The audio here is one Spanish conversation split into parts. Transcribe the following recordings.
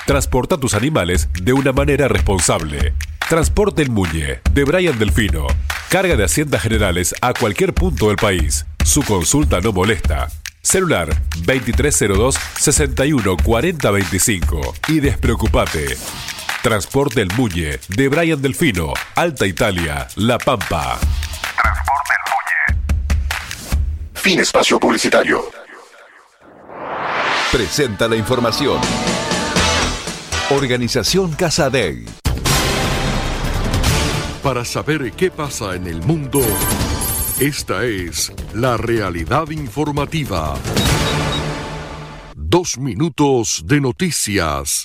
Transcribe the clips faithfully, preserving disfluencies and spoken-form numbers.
Transporta tus animales de una manera responsable. Transporte El Muñe, de Brian Delfino. Carga de Haciendas Generales a cualquier punto del país. Su consulta no molesta. Celular veintitrés cero dos, sesenta y uno, cuarenta veinticinco. Y despreocupate. Transporte El Muñe, de Brian Delfino. Alta Italia, La Pampa. Transporte El Muñe. Fin espacio publicitario. Presenta la información. Organización Casadei. Para saber qué pasa en el mundo, esta es la realidad informativa. Dos minutos de noticias.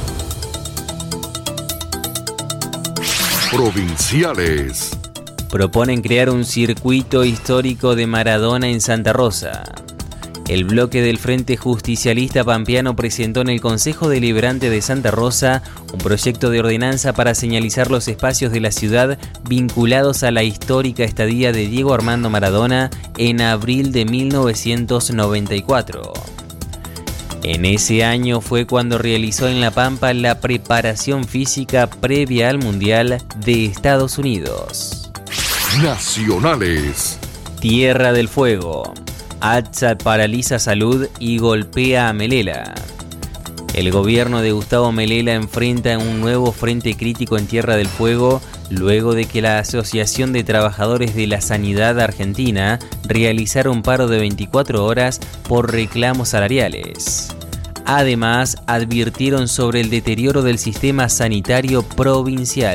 Provinciales. Proponen crear un circuito histórico de Maradona en Santa Rosa. El bloque del Frente Justicialista Pampeano presentó en el Consejo Deliberante de Santa Rosa un proyecto de ordenanza para señalizar los espacios de la ciudad vinculados a la histórica estadía de Diego Armando Maradona en abril de mil novecientos noventa y cuatro. En ese año fue cuando realizó en La Pampa la preparación física previa al Mundial de Estados Unidos. Nacionales. Tierra del Fuego. ATSA paraliza salud y golpea a Melela. El gobierno de Gustavo Melela enfrenta un nuevo frente crítico en Tierra del Fuego luego de que la Asociación de Trabajadores de la Sanidad Argentina realizara un paro de veinticuatro horas por reclamos salariales. Además, advirtieron sobre el deterioro del sistema sanitario provincial.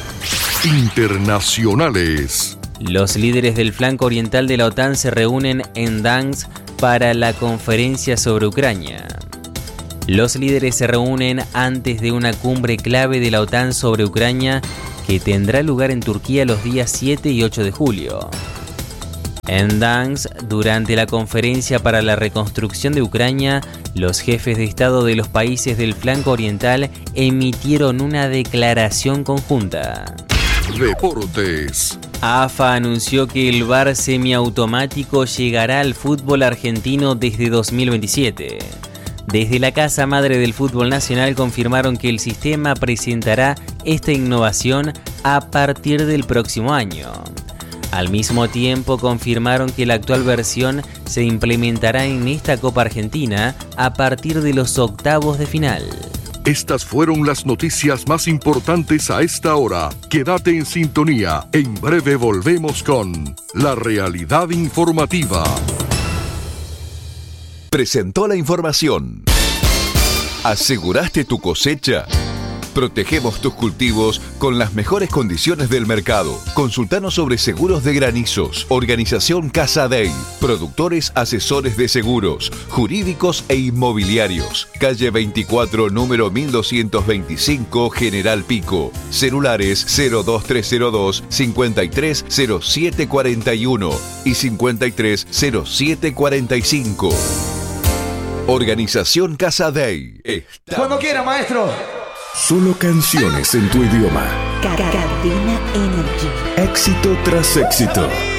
Internacionales. Los líderes del flanco oriental de la OTAN se reúnen en Gdansk para la conferencia sobre Ucrania. Los líderes se reúnen antes de una cumbre clave de la OTAN sobre Ucrania que tendrá lugar en Turquía los días siete y ocho de julio. En Gdansk, durante la conferencia para la reconstrucción de Ucrania, los jefes de Estado de los países del flanco oriental emitieron una declaración conjunta. Deportes. AFA anunció que el V A R semiautomático llegará al fútbol argentino desde dos mil veintisiete. Desde la Casa Madre del Fútbol Nacional confirmaron que el sistema presentará esta innovación a partir del próximo año. Al mismo tiempo confirmaron que la actual versión se implementará en esta Copa Argentina a partir de los octavos de final. Estas fueron las noticias más importantes a esta hora. Quédate en sintonía. En breve volvemos con La Realidad Informativa. Presentó la información. ¿Aseguraste tu cosecha? Protegemos tus cultivos con las mejores condiciones del mercado. Consultanos sobre seguros de granizos. Organización Casadei. Productores asesores de seguros, jurídicos e inmobiliarios. Calle veinticuatro, número mil doscientos veinticinco, General Pico. Celulares cero dos tres cero dos, cincuenta y tres cero siete cuarenta y uno y cincuenta y tres cero siete cuarenta y cinco. Organización Casadei. Estamos... Cuando quiera, maestro. Solo canciones en tu idioma. Cadena Energy. Éxito tras éxito.